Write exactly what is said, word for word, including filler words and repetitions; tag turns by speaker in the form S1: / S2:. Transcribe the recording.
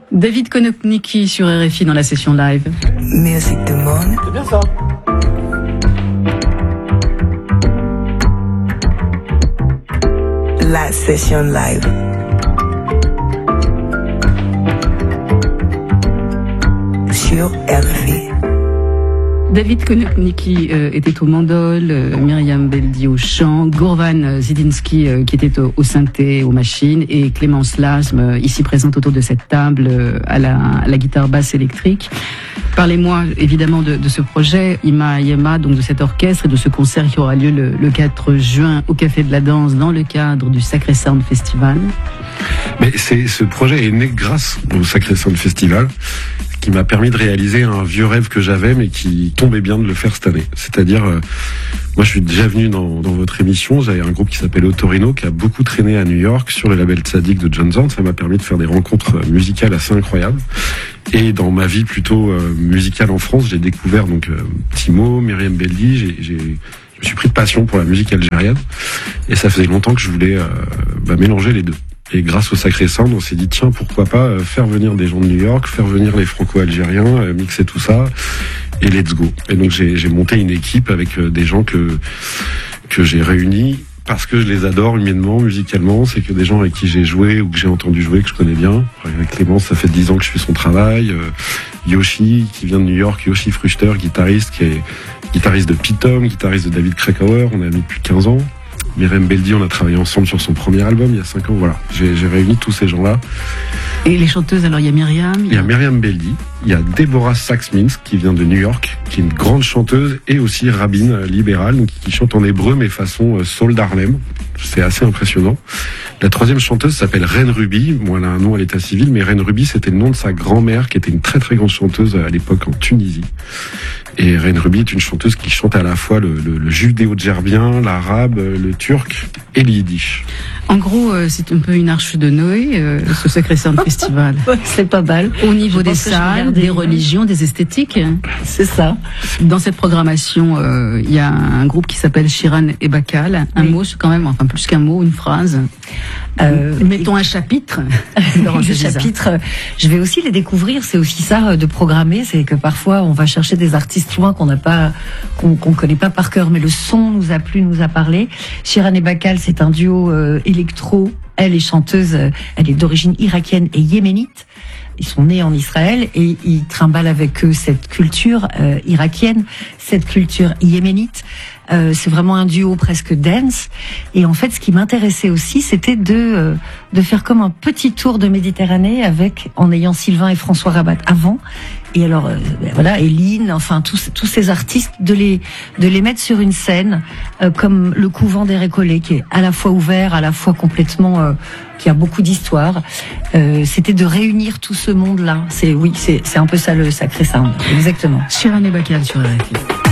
S1: David Konopnicki sur R F I dans la session live.
S2: Musique du monde.
S3: C'est bien ça.
S2: La session live. Sur R F I.
S1: David Konopnicki euh, était au mandol, euh, Myriam Beldi au chant, Gourvan Zidinski euh, qui était au, au synthé, aux machines, et Clémence Lasme, euh, ici présente autour de cette table, euh, à, la, à la guitare basse électrique. Parlez-moi évidemment de, de ce projet, Ima Yema, donc de cet orchestre et de ce concert qui aura lieu le, le quatre juin au Café de la Danse dans le cadre du Sacré Sound Festival.
S4: Mais c'est, ce projet est né grâce au Sacré Sound Festival, qui m'a permis de réaliser un vieux rêve que j'avais, mais qui tombait bien de le faire cette année. C'est-à-dire, euh, moi je suis déjà venu dans, dans votre émission, j'avais un groupe qui s'appelle Otorino, qui a beaucoup traîné à New York sur le label Tzadik de John Zorn. Ça m'a permis de faire des rencontres musicales assez incroyables. Et dans ma vie plutôt euh, musicale en France, j'ai découvert donc euh, Timo, Myriam Beldi, j'ai, j'ai, je me suis pris de passion pour la musique algérienne, et ça faisait longtemps que je voulais euh, bah, mélanger les deux. Et grâce au Sacré Sound, on s'est dit, tiens, pourquoi pas faire venir des gens de New York, faire venir les franco-algériens, mixer tout ça, et let's go. Et donc j'ai, j'ai monté une équipe avec des gens que que j'ai réunis parce que je les adore humainement, musicalement. C'est que des gens avec qui j'ai joué ou que j'ai entendu jouer, que je connais bien. Avec Clémence, ça fait dix ans que je fais son travail. Euh, Yoshi, qui vient de New York, Yoshi Fruchter, guitariste, qui est guitariste de Pitom, guitariste de David Krakauer, on est amis depuis quinze ans. Myriam Beldi, on a travaillé ensemble sur son premier album il y a cinq ans. Voilà, j'ai, j'ai réuni tous ces gens-là.
S1: Et les chanteuses, alors il y a Myriam, il y a,
S4: il y a Myriam Beldi, il y a Deborah Sachs-Mintz qui vient de New York, qui est une grande chanteuse, et aussi rabbine libérale qui chante en hébreu mais façon soul d'Harlem. C'est assez impressionnant. La troisième chanteuse s'appelle Reine Ruby. Bon, elle a un nom à l'état civil, mais Reine Ruby, c'était le nom de sa grand-mère, qui était une très très grande chanteuse à l'époque en Tunisie. Et Reine Ruby est une chanteuse qui chante à la fois le, le, le judéo-djerbien, l'arabe, le turc et le yiddish.
S1: En gros, euh, c'est un peu une arche de Noé, euh, ce Sacré Sound Festival.
S5: Ouais, c'est pas mal.
S1: Au niveau
S5: je
S1: des salles, des religions, des esthétiques.
S5: C'est ça.
S1: Dans cette programmation, euh, il y a un groupe qui s'appelle Shiran et Bakal. Un oui. mot, c'est quand même, enfin plus qu'un mot, une phrase. Euh, Mettons et... un chapitre.
S5: Le chapitre, je vais aussi les découvrir. C'est aussi ça de programmer, c'est que parfois on va chercher des artistes loin qu'on n'a pas, qu'on, qu'on connaît pas par cœur, mais le son nous a plu, nous a parlé. Shiran et Bakal, c'est un duo euh, électro. Elle est chanteuse, elle est d'origine irakienne et yéménite. Ils sont nés en Israël et ils trimballent avec eux cette culture euh, irakienne, cette culture yéménite. Euh, c'est vraiment un duo presque dance. Et en fait, ce qui m'intéressait aussi, c'était de euh, de faire comme un petit tour de Méditerranée avec, en ayant Sylvain et François Rabat avant. Et alors, euh, ben voilà, Eline, enfin tous tous ces artistes, de les de les mettre sur une scène euh, comme le couvent des Récollets, qui est à la fois ouvert, à la fois complètement, euh, qui a beaucoup d'histoire. Euh, c'était de réunir tout ce monde-là. C'est oui, c'est c'est un peu ça le Sacré Sound, exactement.
S1: Shiran et Bakal sur R F I.